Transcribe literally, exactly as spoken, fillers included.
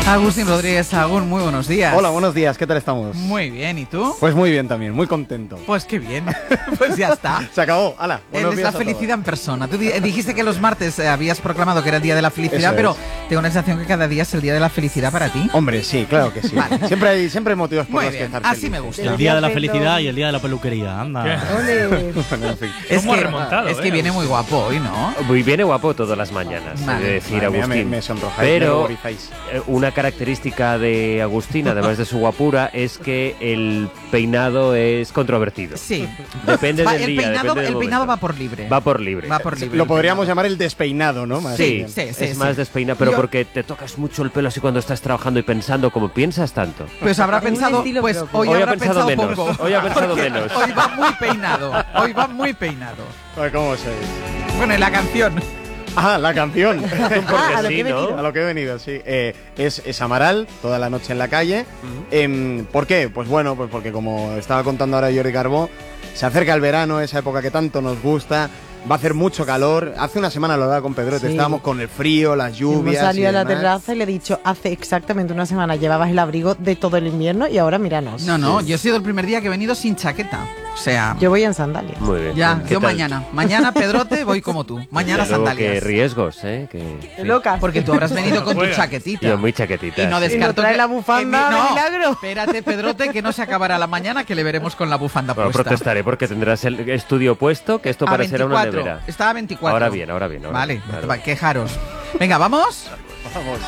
Agustín Rodríguez Sagún, muy buenos días. Hola, buenos días, ¿qué tal estamos? Muy bien, ¿y tú? Pues muy bien también, muy contento. Pues qué bien, pues ya está. Se acabó, hala. Él es la felicidad en persona. Tú di- dijiste que los martes eh, habías proclamado que era el día de la felicidad, Eso pero es. tengo la sensación que cada día es el día de la felicidad para ti. Hombre, sí, claro que sí. Vale. Siempre hay, siempre hay motivos por Muy los que bien, estar así feliz. me gusta. El día de la felicidad y el día de la peluquería, anda. Bueno, en fin. Es ¿Cómo ha que, remontado, es que eh, viene muy guapo hoy, ¿no? Muy viene guapo todas las mañanas, Vale. he de decir, Madre mía, Agustín. me, me sonrojáis, me Pero ruborizáis. eh, una característica de Agustín, además de su guapura, es que el peinado es controvertido. Sí. Depende Va, del el día, peinado, depende del el peinado momento. va por libre. Va por libre. Va por libre. Lo el podríamos peinado. llamar el despeinado, ¿no? Más Sí, bien. sí, sí, es sí. más despeinado, pero Yo- porque te tocas mucho el pelo así cuando estás trabajando y pensando, como piensas tanto. Pues habrá Un pensado, estilo pues propio. hoy, Hoy ha habrá pensado pensado, menos, poco. hoy ha pensado Porque menos. Hoy va muy peinado. Hoy va muy peinado. Ay, ¿cómo sois? Bueno, y la canción. Ah, la canción. Porque a lo sí, que he ¿no? venido. A lo que he venido, sí. Eh, es, es Amaral, toda la noche en la calle. Em, ¿Por qué? Pues bueno, pues porque como estaba contando ahora Jordi Carbó, se acerca el verano, esa época que tanto nos gusta. Va a hacer mucho calor. Hace una semana lo daba con Pedrote, Sí. estábamos con el frío, las lluvias. Hemos salido y a la demás. terraza y le he dicho, hace exactamente una semana llevabas el abrigo de todo el invierno y ahora míranos. No, no, yo he sido el primer día que he venido sin chaqueta. O sea, Yo voy en sandalias. Muy bien. ya, ¿Qué yo tal? mañana. Mañana, Pedrote, voy como tú. Mañana Desde luego sandalias. que riesgos, ¿eh? Que, Qué sí. locas. Porque tú habrás venido con tu Juega. chaquetita. Yo muy chaquetita. Y no sí. descarto Y no trae que- la bufanda que mi- de no, milagro. Espérate, Pedrote, que no se acabará la mañana, que le veremos con la bufanda Bueno, puesta. protestaré porque tendrás el estudio puesto, que esto A parecerá una veinticuatro. nevera. Está a veinticuatro. Ahora bien, ahora bien. ahora Vale, bien, claro. va, quejaros. Venga, ¿vamos? Vamos.